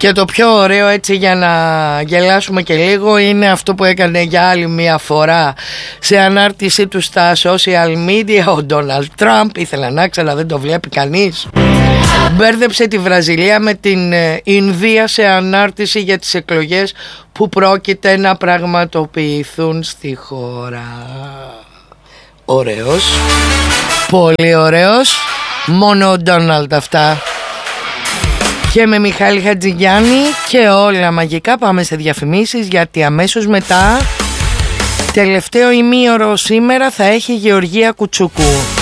Και το πιο ωραίο, έτσι για να γελάσουμε και λίγο, είναι αυτό που έκανε για άλλη μια φορά σε ανάρτησή του στα social media ο Ντόναλντ Τραμπ. Ήθελα να ξέρω, δεν το βλέπει κανείς. Μπέρδεψε τη Βραζιλία με την Ινδία σε ανάρτηση για τις εκλογές που πρόκειται να πραγματοποιηθούν στη χώρα. Ωραίος, πολύ ωραίος. Μόνο ο Ντόναλντ αυτά. Και με Μιχάλη Χατζηγιάννη και όλα μαγικά πάμε σε διαφημίσεις, γιατί αμέσως μετά, τελευταίο ημίωρο σήμερα, θα έχει Γεωργία Κουτσούκου.